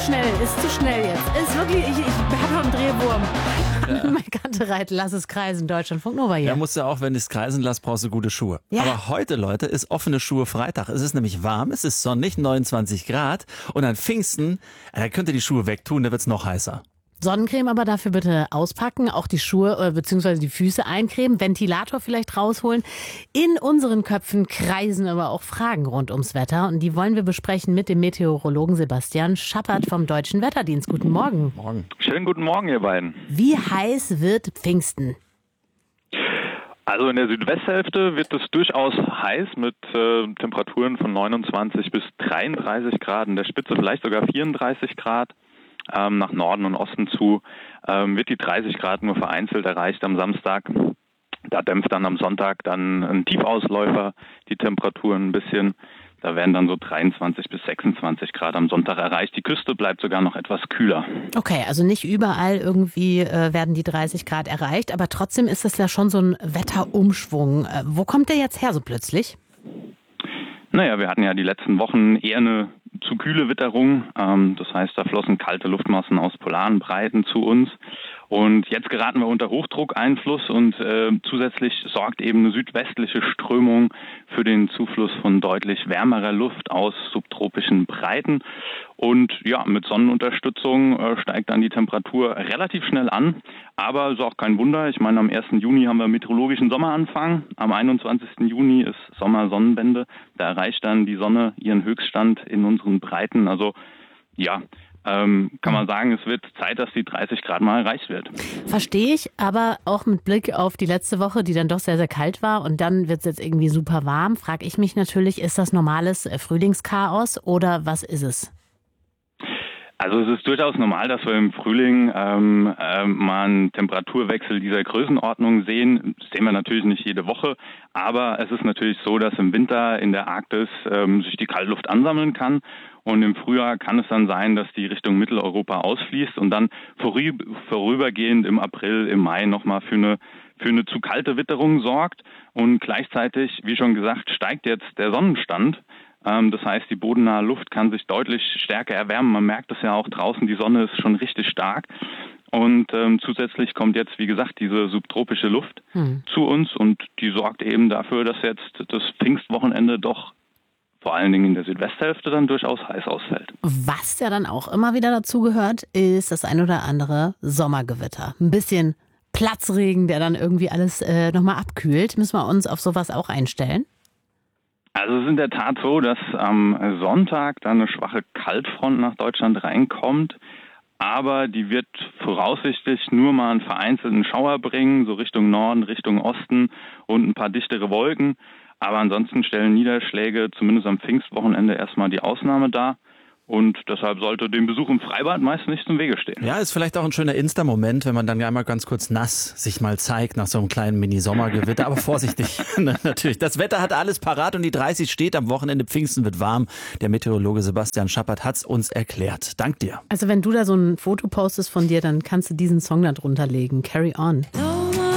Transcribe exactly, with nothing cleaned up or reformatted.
schnell, ist zu schnell jetzt. Ist wirklich, ich, ich habe noch einen Drehwurm. Ja. Mein Kantereit, lass es kreisen, Deutschlandfunk Nova hier. Ja, musst du auch, wenn du es kreisen lässt, brauchst du gute Schuhe. Ja. Aber heute, Leute, ist offene Schuhe Freitag. Es ist nämlich warm, es ist sonnig, neunundzwanzig Grad. Und an Pfingsten, da könnt ihr die Schuhe wegtun, da wird's noch heißer. Sonnencreme aber dafür bitte auspacken, auch die Schuhe äh, bzw. die Füße eincremen, Ventilator vielleicht rausholen. In unseren Köpfen kreisen aber auch Fragen rund ums Wetter und die wollen wir besprechen mit dem Meteorologen Sebastian Schappert vom Deutschen Wetterdienst. Guten Morgen. Morgen. Schönen guten Morgen, ihr beiden. Wie heiß wird Pfingsten? Also in der Südwesthälfte wird es durchaus heiß mit äh, Temperaturen von neunundzwanzig bis dreiunddreißig Grad, in der Spitze vielleicht sogar vierunddreißig Grad. Ähm, nach Norden und Osten zu, ähm, wird die dreißig Grad nur vereinzelt erreicht am Samstag. Da dämpft dann am Sonntag dann ein Tiefausläufer die Temperaturen ein bisschen. Da werden dann so dreiundzwanzig bis sechsundzwanzig Grad am Sonntag erreicht. Die Küste bleibt sogar noch etwas kühler. Okay, also nicht überall irgendwie äh, werden die dreißig Grad erreicht, aber trotzdem ist das ja schon so ein Wetterumschwung. Äh, wo kommt der jetzt her so plötzlich? Naja, wir hatten ja die letzten Wochen eher eine zu kühle Witterung. Ähm, das heißt, da flossen kalte Luftmassen aus polaren Breiten zu uns. Und jetzt geraten wir unter Hochdruckeinfluss und äh, zusätzlich sorgt eben eine südwestliche Strömung für den Zufluss von deutlich wärmerer Luft aus subtropischen Breiten. Und ja, mit Sonnenunterstützung äh, steigt dann die Temperatur relativ schnell an. Aber ist auch kein Wunder. Ich meine, am ersten Juni haben wir meteorologischen Sommeranfang. Am einundzwanzigsten Juni ist Sommersonnenwende. Da erreicht dann die Sonne ihren Höchststand in unseren Breiten. Also ja, ähm, kann man sagen, es wird Zeit, dass die dreißig Grad mal erreicht wird. Verstehe ich, aber auch mit Blick auf die letzte Woche, die dann doch sehr, sehr kalt war und dann wird es jetzt irgendwie super warm, frage ich mich natürlich, ist das normales Frühlingschaos oder was ist es? Also es ist durchaus normal, dass wir im Frühling ähm, äh, mal einen Temperaturwechsel dieser Größenordnung sehen. Das sehen wir natürlich nicht jede Woche, aber es ist natürlich so, dass im Winter in der Arktis ähm, sich die Kaltluft ansammeln kann. Und im Frühjahr kann es dann sein, dass die Richtung Mitteleuropa ausfließt und dann vorüber, vorübergehend im April, im Mai nochmal für eine, für eine zu kalte Witterung sorgt. Und gleichzeitig, wie schon gesagt, steigt jetzt der Sonnenstand. Das heißt, die bodennahe Luft kann sich deutlich stärker erwärmen. Man merkt es ja auch draußen, die Sonne ist schon richtig stark. Und ähm, zusätzlich kommt jetzt, wie gesagt, diese subtropische Luft hm. zu uns und die sorgt eben dafür, dass jetzt das Pfingstwochenende doch vor allen Dingen in der Südwesthälfte dann durchaus heiß ausfällt. Was ja dann auch immer wieder dazu gehört, ist das ein oder andere Sommergewitter. Ein bisschen Platzregen, der dann irgendwie alles äh, nochmal abkühlt. Müssen wir uns auf sowas auch einstellen? Also es ist in der Tat so, dass am Sonntag dann eine schwache Kaltfront nach Deutschland reinkommt, aber die wird voraussichtlich nur mal einen vereinzelten Schauer bringen, so Richtung Norden, Richtung Osten und ein paar dichtere Wolken. Aber ansonsten stellen Niederschläge zumindest am Pfingstwochenende erstmal die Ausnahme dar. Und deshalb sollte dem Besuch im Freibad meist nicht zum Wege stehen. Ja, ist vielleicht auch ein schöner Insta-Moment, wenn man dann ja einmal ganz kurz nass sich mal zeigt nach so einem kleinen Mini-Sommergewitter. Aber vorsichtig, natürlich. Das Wetter hat alles parat und die dreißig steht. Am Wochenende Pfingsten wird warm. Der Meteorologe Sebastian Schappert hat's uns erklärt. Dank dir. Also wenn du da so ein Foto postest von dir, dann kannst du diesen Song da drunter legen. Carry on.